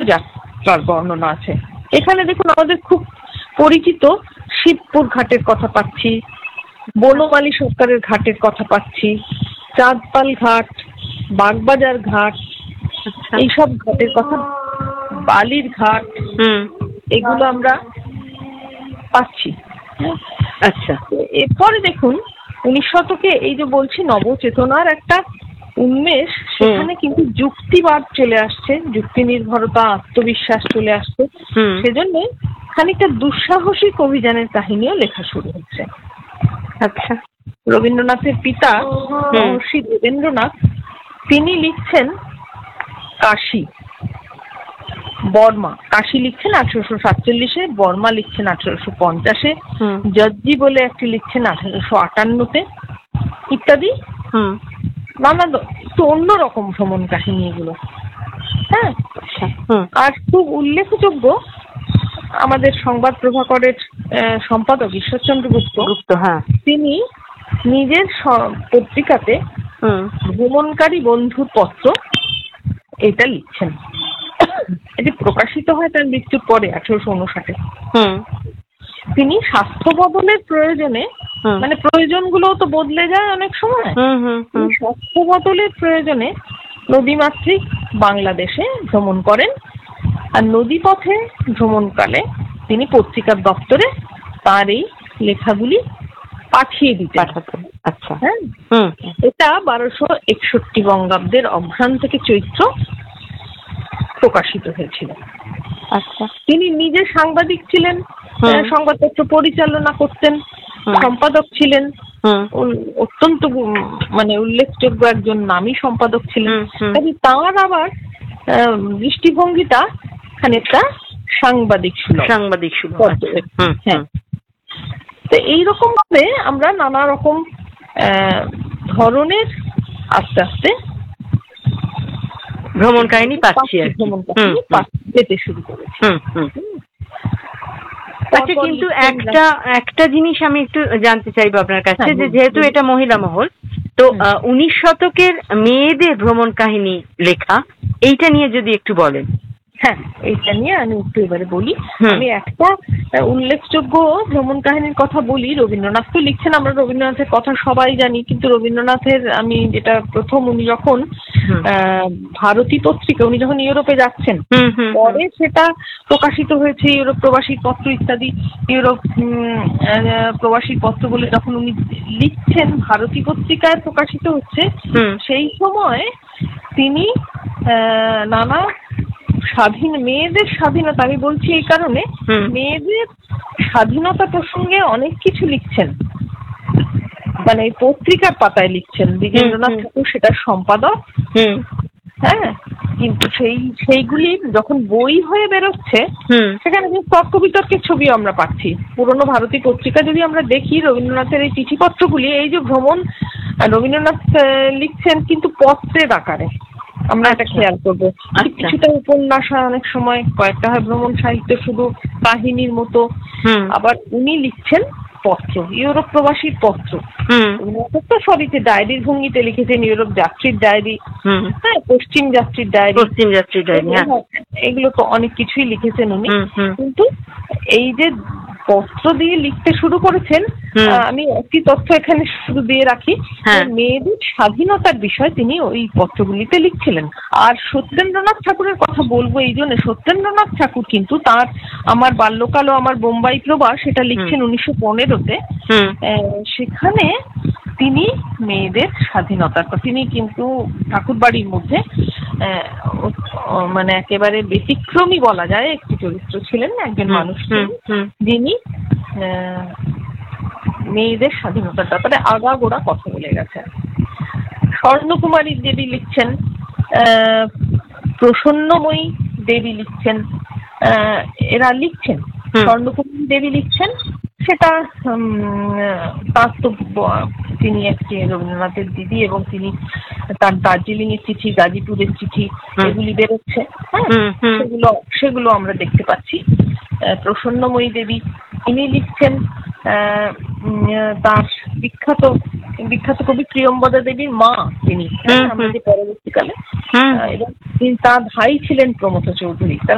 যাত্রার বর্ণনা আছে। এখানে দেখুন আমাদের খুব পরিচিত শিবপুর ঘাটের কথা পাচ্ছি, বনমালী সরকারের ঘাটের কথা পাচ্ছি, চাঁদপাল ঘাট, বাগবাজার ঘাট, এইসব ঘাটের কথা, বালির ঘাট, এগুলো আমরা পাচ্ছি। আচ্ছা, এরপরে দেখুন 19 শতকে এই যে বলছি নবচেতনার একটা উন্মেষ, সেখানে কিন্তু যুক্তিবাদ চলে আসছে, যুক্তি নির্ভরতা, আত্মবিশ্বাস চলে আসছে। সেজন্য খানিকটা দুঃসাহসিক অভিযানের কাহিনীও লেখা শুরু হচ্ছে। আচ্ছা, রবীন্দ্রনাথের পিতা মহর্ষি দেবেন্দ্রনাথ, তিনি লিখছেন কাশী, বর্মা। কাশী লিখছেন 1847-এ, বর্মা লিখছেন 1850-এ, জজ্জি বলে একটি লিখছেন 1858-তে, ইত্যাদি। নানা একটু অন্যরকম ভ্রমণ কাহিনী এগুলো। হ্যাঁ, আর খুব উল্লেখযোগ্য আমাদের সংবাদ প্রভাকরের সম্পাদক ঈশ্বরচন্দ্র গুপ্ত, তিনি নিজের পত্রিকাতে ভ্রমণকারী বন্ধুর পত্র এটা লিখছেন। এটি প্রকাশিত হয় তার মৃত্যুর পরে 1859-এ। তিনি স্বাস্থ্য বদলের প্রয়োজনে, মানে প্রয়োজনগুলো তো বদলে যায় অনেক সময়, স্বাস্থ্য বদলের প্রয়োজনে নদীমাতৃক বাংলাদেশে ভ্রমণ করেন। আর নদীপথে ভ্রমণকালে তিনি পত্রিকার দপ্তরে তার এই লেখাগুলি পাঠিয়ে দিতেন। আচ্ছা, হ্যাঁ, এটা 1261 বঙ্গাব্দের অঘ্রাণ থেকে চৈত্র প্রকাশিত হয়েছিল। আচ্ছা, তিনি নিজে সাংবাদিক ছিলেন, সংবাদপত্র পরিচালনা করতেন, সম্পাদক ছিলেন, অত্যন্ত মানে উল্লেখযোগ্য একজন নামী সম্পাদক ছিলেন। তার আবার দৃষ্টিভঙ্গিটা খানিকটা সাংবাদিক সুলভ। হ্যাঁ, তো এইরকম ভাবে আমরা নানা রকম ধরনের আস্তে আস্তে ভ্রমণ কাহিনী পাচ্ছি, পেতে শুরু করেছি। আচ্ছা, কিন্তু একটা জিনিস আমি একটু জানতে চাইবো আপনার কাছে, যে যেহেতু এটা মহিলা মহল, তো 19 শতকের মেয়েদের ভ্রমণ কাহিনী লেখা, এইটা নিয়ে যদি একটু বলেন। হ্যাঁ, এইটা নিয়ে আমি একটু এবারে বলি। আমি একটা উল্লেখযোগ্য ভ্রমণ কাহিনীর কথা বলি। রবীন্দ্রনাথ তো লিখছেন, আমরা রবীন্দ্রনাথের কথা সবাই জানি, কিন্তু রবীন্দ্রনাথের আমি যেটা প্রথম, উনি যখন ভারতী পত্রিকা, উনি যখন ইউরোপে যাচ্ছেন, পরে সেটা প্রকাশিত হয়েছে ইউরোপ প্রবাসীর পত্র ইত্যাদি, ইউরোপ প্রবাসীর পত্র বলে যখন উনি লিখছেন, ভারতী পত্রিকায় প্রকাশিত হচ্ছে, সেই সময় তিনি নানা মেয়েদের স্বাধীনতা, আমি বলছি এই কারণে, মেয়েদের স্বাধীনতা প্রসঙ্গে অনেক কিছু লিখছেন, মানে পত্রিকার পাতায় লিখছেন। দ্বিজেন্দ্রনাথ ঠাকুর সেটার সম্পাদক। হ্যাঁ, কিন্তু সেইগুলি যখন বই হয়ে বেরোচ্ছে, সেখানে তর্ক বিতর্কের ছবি আমরা পাচ্ছি। পুরনো ভারতী পত্রিকা যদি আমরা দেখি, রবীন্দ্রনাথের এই চিঠিপত্রগুলি, এই যে ভ্রমণ, রবীন্দ্রনাথ লিখছেন কিন্তু পত্রের আকারে, আমরা এটা খেয়াল করবো। কিছুটা উপন্যাস হয়, অনেক সময় কয়েকটা হয় ভ্রমণ সাহিত্য শুধু কাহিনীর মতো, আবার উনি লিখছেন পত্র, ইউরোপ প্রবাসীর পত্র। তো সবইতে ডায়েরির ভঙ্গিতে লিখেছেন, ইউরোপ যাত্রীর ডায়েরি, হ্যাঁ, পশ্চিম যাত্রীর ডায়েরি, এগুলো তো অনেক কিছুই লিখেছেন উনি। কিন্তু এই যে পত্র দিয়ে লিখতে শুরু করেছেন, আমি একটি তথ্য এখানে শুধু দিয়ে রাখি, মেয়েদের স্বাধীনতার বিষয় তিনি ওই পত্রগুলিতে লিখছিলেন। আর সত্যেন্দ্রনাথ ঠাকুরের কথা বলবো এই জন্য, সত্যেন্দ্রনাথ ঠাকুর কিন্তু তার আমার বাল্যকাল ও আমার বোম্বাই প্রবাস, সেটা লিখছেন 1915-তে। সেখানে তিনি মেয়েদের স্বাধীনতার কথা, তিনি কিন্তু ঠাকুর বাড়ির মধ্যে মানে একেবারে ব্যতিক্রমী বলা যায় একটি চরিত্র ছিলেন, একজন মানুষ ছিলেন যিনি মেয়েদের স্বাধীনতার ব্যাপারে আগাগোড়া কথা বলে গেছেন। স্বর্ণকুমারী দেবী লিখছেন, প্রসন্নময়ী দেবী লিখছেন, এরা লিখছেন। স্বর্ণকুমারী দেবী লিখছেন, সেটা তার তো তিনি একটি রবীন্দ্রনাথের দিদি, এবং তিনি তার দার্জিলিং এর চিঠি, গাজীপুরের চিঠি, এগুলি বেরোচ্ছে। হ্যাঁ, সেগুলো আমরা দেখতে পাচ্ছি। প্রসন্নময়ী দেবী তিনি লিখছেন, তার বিখ্যাত কবি প্রিয়ম্বদা দেবীর মা তিনি, আমাদের পরবর্তীকালে, এবং তার ভাই ছিলেন প্রমথ চৌধুরী।